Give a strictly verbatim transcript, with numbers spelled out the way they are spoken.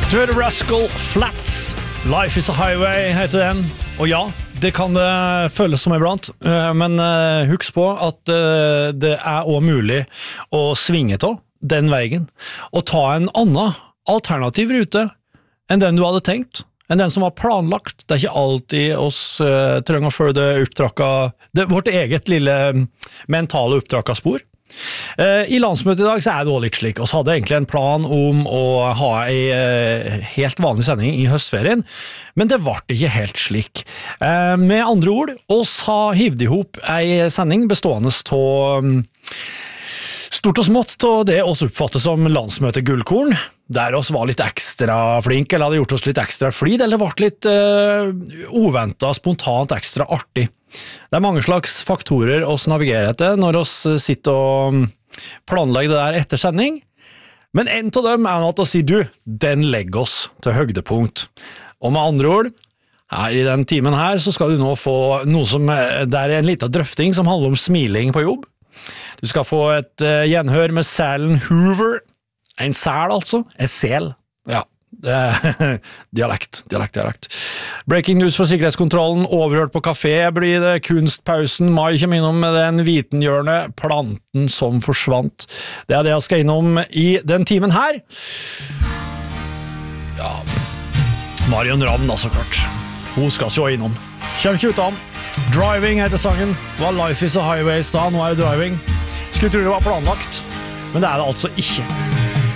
doktor Rascal Flatts, Life is a Highway heter den. Og ja, det kan det føles som iblant, men husk på at det er også mulig å svinge til den veien, og ta en annen alternativ rute enn den du hadde tenkt, enn den som var planlagt. Det er ikke alltid oss uh, trenger å følge det opptrakka, det, vårt eget lille mentale opptrakka spor. Uh, I landsmøtet i dag så er det også litt slik. Vi hadde egentlig en plan om å ha en uh, helt vanlig sending i høstferien, men det ble ikke helt slik. Uh, med andre ord, oss har hivd ihop en sending bestående av um, stort og smått av det oss oppfatter som landsmøte gullkorn, der oss var litt ekstra flink, eller hadde gjort oss litt ekstra flid, eller ble litt uh, uventet, spontant ekstra artig. Det er mange slags faktorer oss navigerer etter når oss sitter og planlegger det der etter sending, men en av dem er at å si du, den legger oss til høydepunkt. Og med andre ord, her i den timen her så skal du nå få noe som, det er en liten drøfting som handler om smiling på jobb. Du skal få et uh, gjenhør med Salen Hoover, en sel altså, en sel, ja. dialekt, dialekt, dialekt. Breaking news for sikkerhetskontrollen, overhørt på kafé blir det, kunstpausen, mai kommer innom med den vitenhjørne, planten som forsvant. Det er det jeg skal innom i den timen her. Ja, Marion Ravn da så klart. Hun skal så innom. Kjem ikke ut av. Driving heter sangen. Var Life is a Highway da, nå er det driving. Skulle tro det var planlagt, men det er det altså ikke.